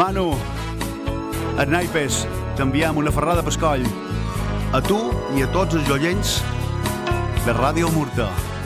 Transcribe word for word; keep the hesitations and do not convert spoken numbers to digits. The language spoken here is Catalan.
Manu. Els naipes, t'enviem una ferrada pescoll. A tu i a tots els oients de Ràdio Murta.